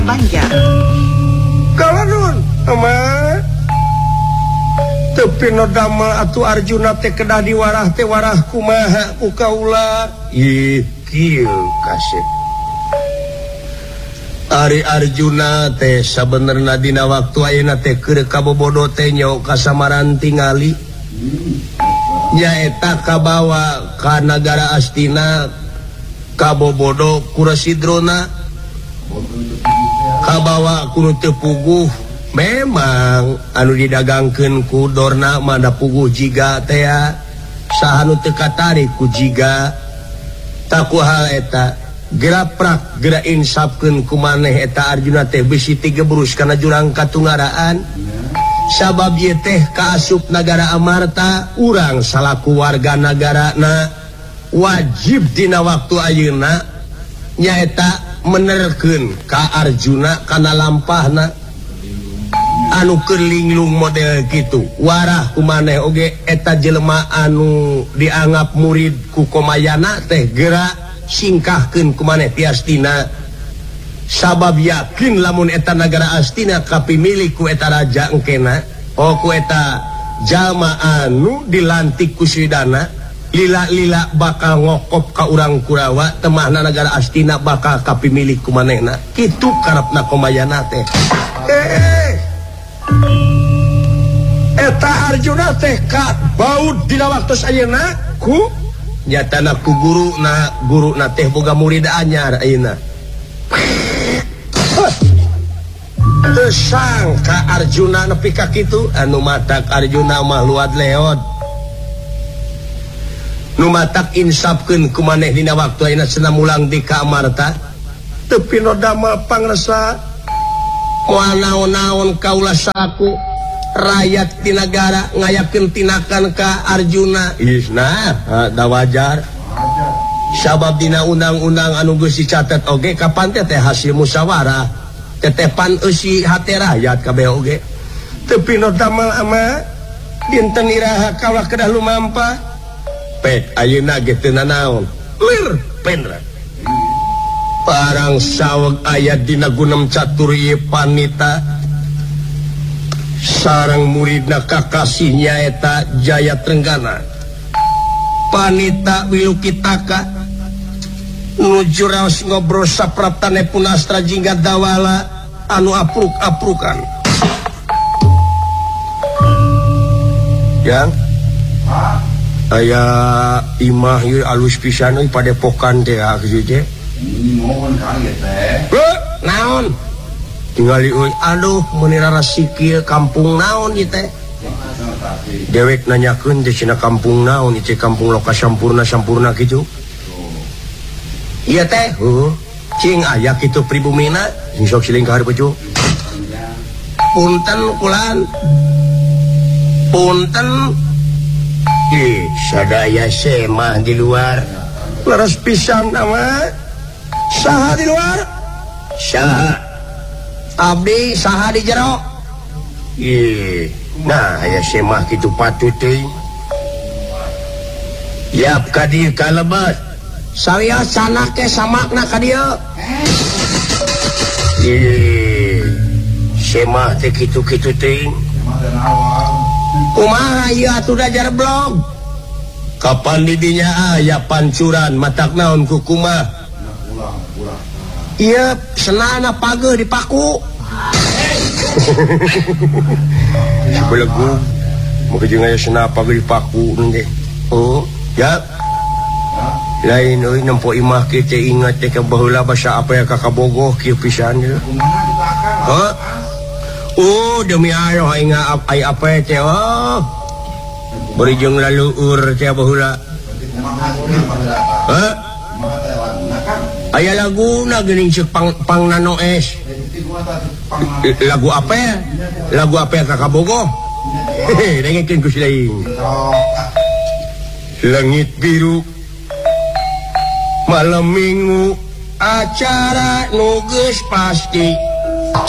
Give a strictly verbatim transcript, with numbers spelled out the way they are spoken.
Banjar. Kalau nun, ama tepi no damel atu Arjuna teh kedah diwarah teh warah kumaha ku kaula. Ih, kieu kasih. Ari Arjuna teh sabenerna dina waktu ayeuna teh keur kabobodo teh nyaho kasamaran tingali. Nyaeta kabawa ka nagara Astina kabobodo ku Rasidrona. Kabawa ku teu puguh. Memang anu didagangkeun ku Dorna mada puguh jiga teh saha nu teu katarik ku jiga. Tak hal eta gerak-prak gerak insapkeun ku maneh eta Arjuna teh bisi tigebrus kana jurang katunggaraan. Sabab ieu teh kaasup nagara Amarta, urang salaku warga nagarana wajib dina waktu ayeuna nyaeta menerkeun ka Arjuna kana lampahna anu keur linglung model kitu. Warah ku maneh oge eta jelema anu dianggap murid ku Komayana teh geura singkahkeun ku maneh ti Astina. Sabab yakin lamun eta nagara Astina kapimilih ku eta raja engkena, oh ku eta jalma anu dilantik ku Sidana, lila-lila bakal ngokop ka urang Kurawa, temahna nagara Astina bakal kapimilih ku manehna. Kitu karepna Komayana teh. Eh, eta Arjuna teh ka baud dina waktu ayeuna ku nyatana ku guru na guru na teh boga murid anyar ayeuna. Teu sangka Arjuna nepi ka kitu, anu matak Arjuna mah luad leot. Nu matak insapkeun ku maneh dina waktu ayeuna cenah mulang di ka Amarta. Teu pino damel pangresa moal naon-naon kaula saku rakyat di negara ngayakeun tinakan ka Arjuna. Isna da wajar. Sabab dina undang-undang anu geus dicatet oge kapan teh teh hasil musyawarah tetepan eusi hate rakyat kabeh oge. Teu pino damel ama dinten iraha kaula kedah lumampah. Pek ayeuna ge teu nanaon. Lir pendra. Parang saweg aya dina gunem catur ieu Panita. Sareng muridna kakasihnya eta Jaya Trenggana. Panita Wilukitaka nuju raos ngobrol sapraptane punastra jingga dawala anu apruk-aprukan. Yang aya imah ieu alus pisan euy padepokan teh kieu teh. Mohon kaget teh. Naon? Tingali euy, aduh mun rara sikil kampung naon ieu teh? Dewek nanyakeun teh cenah kampung naon ieu teh, kampung Loka Sampurna Sampurna kitu. Iya teh, heuh. Cing aya kitu pribumina, sing sok siling ka hareup cu. Punten kulan. Punten. Ih, sadaya semah di luar. Leres pisan nama. Saha di luar? Saha. Abdi saha di jero. Ih, nah aya semah kitu patut teuing. Yap ka dieu kalebet. Saya sanak ke samakna ka dieu. Ih, semah teh kitu-kitu teuing. Kumaha ieu atuh dajar blog? Kapan di dinya aya pancuran matak naon ku kumaha? Iya, senana pageuh dipaku. Belegu. Mungkin jeung aya senana pageuh dipaku teh. Oh, ya. Lain euy nempo imah kieu teh ingat teh ka baheula basa apa ya kakabogoh kieu pisan ieu. Heuh. Oh, demi Allah ingat ai apa teh oh. Bari jeung laluur teh baheula. Heuh. Aya laguna geuning ceuk pang, pang nano es. Lagu apa ya? Lagu apa ya kakabogoh? Hehe, dengekeun ku silaing. Langit biru malam minggu acara nu geus pasti